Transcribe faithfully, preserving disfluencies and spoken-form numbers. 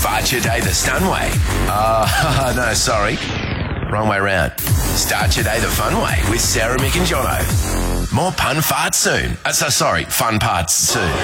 Fart your day the stun way. Uh, no, sorry. Wrong way round. Start your day the fun way with Sarah, Mick and Jono. More pun farts soon. Uh, so sorry, fun parts soon.